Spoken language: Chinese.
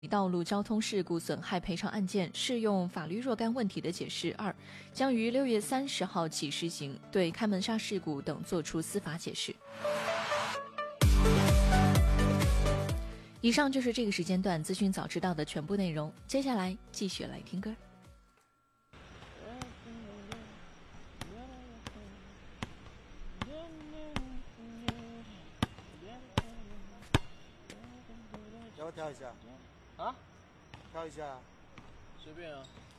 道路交通事故损害赔偿案件适用法律若干问题的解释2将于6月30号起施行，对开门砂事故等作出司法解释。以上就是这个时间段资讯早知道的全部内容，接下来继续来听歌。 要不跳一下？ 啊？ 跳一下？ 随便啊。